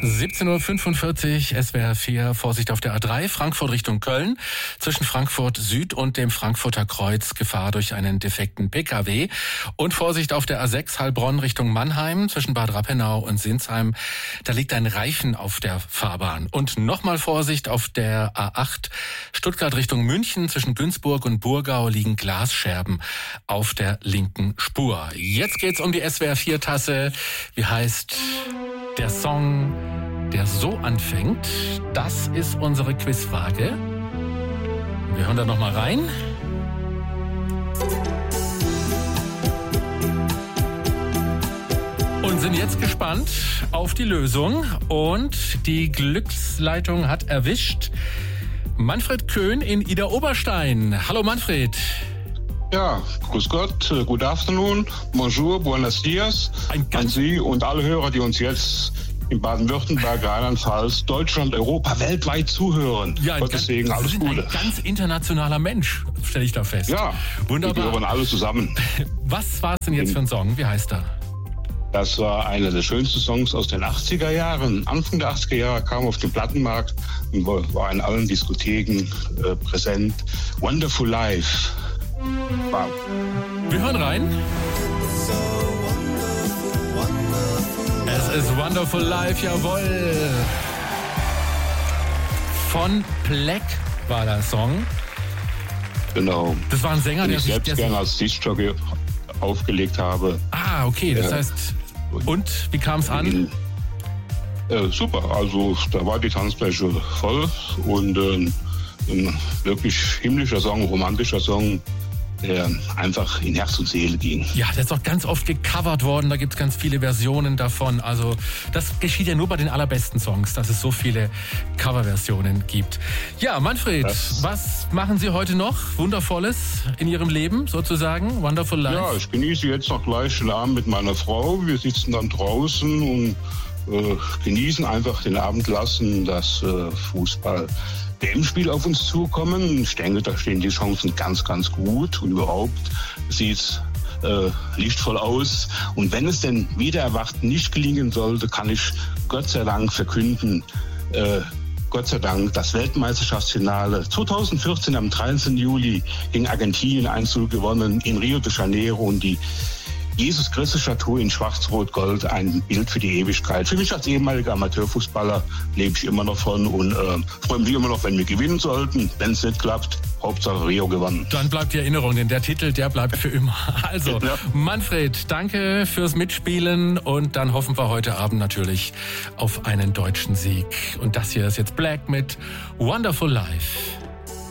17:45 Uhr, SWR 4, Vorsicht auf der A3, Frankfurt Richtung Köln. Zwischen Frankfurt Süd und dem Frankfurter Kreuz Gefahr durch einen defekten PKW. Und Vorsicht auf der A6 Heilbronn Richtung Mannheim, zwischen Bad Rappenau und Sinsheim. Da liegt ein Reifen auf der Fahrbahn. Und nochmal Vorsicht auf der A8 Stuttgart Richtung München, zwischen Günzburg und Burgau liegen Glasscherben auf der linken Spur. Jetzt geht's um die SWR 4 Tasse. Wie heißt der Song, der so anfängt? Das ist unsere Quizfrage. Wir hören da noch mal rein. Und sind jetzt gespannt auf die Lösung. Und die Glücksleitung hat erwischt Manfred Köhn in Idar-Oberstein. Hallo Manfred. Ja, grüß Gott, good afternoon, bonjour, buenos dias an Sie und alle Hörer, die uns jetzt in Baden-Württemberg, Rheinland-Pfalz, Deutschland, Europa, weltweit zuhören. Ja, Gottes Segen, alles Gute. Ein ganz internationaler Mensch, stelle ich da fest. Ja, wunderbar. Wir gehören alle zusammen. Was war es denn jetzt für ein Song? Wie heißt er? Das war einer der schönsten Songs aus den 80er Jahren. Anfang der 80er Jahre kam auf den Plattenmarkt und war in allen Diskotheken präsent. Wonderful Life. Wow. Wir hören rein. Es ist Wonderful Life, jawohl. Von Black war der Song. Genau. Das war ein Sänger, der sich gerne als Diskjockey aufgelegt habe. Ah, okay, das heißt... Und, wie kam es an? Super, also da war die Tanzfläche voll und ein wirklich himmlischer Song, romantischer Song, der einfach in Herz und Seele ging. Ja, der ist auch ganz oft gecovert worden, da gibt es ganz viele Versionen davon. Also das geschieht ja nur bei den allerbesten Songs, dass es so viele Coverversionen gibt. Ja, Manfred, was machen Sie heute noch Wundervolles in Ihrem Leben sozusagen? Wonderful Life? Ja, ich genieße jetzt noch gleich den Abend mit meiner Frau. Wir sitzen dann draußen und genießen einfach den Abend, lassen das Fußball-WM-Spiel auf uns zukommen. Ich denke, da stehen die Chancen ganz, ganz gut und überhaupt sieht es lichtvoll aus. Und wenn es denn wieder erwarten nicht gelingen sollte, kann ich Gott sei Dank verkünden, Gott sei Dank das Weltmeisterschaftsfinale 2014 am 13. Juli gegen Argentinien 1:0 gewonnen in Rio de Janeiro und die Jesus Christus Statue in Schwarz-Rot-Gold, ein Bild für die Ewigkeit. Für mich als ehemaliger Amateurfußballer lebe ich immer noch von und freue mich immer noch, wenn wir gewinnen sollten. Wenn es nicht klappt, Hauptsache Rio gewonnen. Dann bleibt die Erinnerung, denn der Titel, der bleibt für immer. Also, ja. Manfred, danke fürs Mitspielen und dann hoffen wir heute Abend natürlich auf einen deutschen Sieg. Und das hier ist jetzt Black mit Wonderful Life.